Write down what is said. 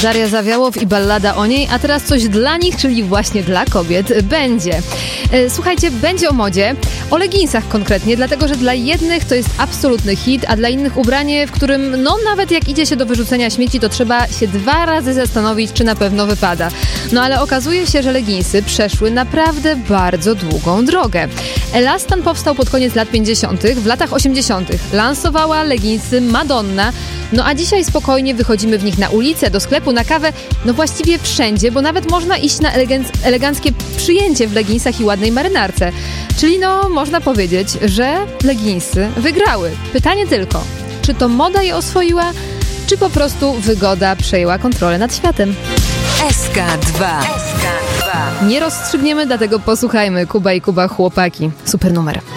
Daria Zawiałow i ballada o niej, a teraz coś dla nich, czyli właśnie dla kobiet, będzie. Słuchajcie, będzie o modzie, o leginsach konkretnie, dlatego, że dla jednych to jest absolutny hit, a dla innych ubranie, w którym nawet jak idzie się do wyrzucenia śmieci, to trzeba się 2 razy zastanowić, czy na pewno wypada. No ale okazuje się, że leginsy przeszły naprawdę bardzo długą drogę. Elastan powstał pod koniec lat 50., w latach 80. lansowała leginsy Madonna, no a dzisiaj spokojnie wychodzimy w nich na ulicę, do sklepu, na kawę, no właściwie wszędzie, bo nawet można iść na eleganckie przyjęcie w leginsach i ładnej marynarce. Czyli można powiedzieć, że leginsy wygrały. Pytanie tylko, czy to moda je oswoiła, czy po prostu wygoda przejęła kontrolę nad światem? SK2. Nie rozstrzygniemy, dlatego posłuchajmy. Kuba i Kuba, chłopaki. Super numer.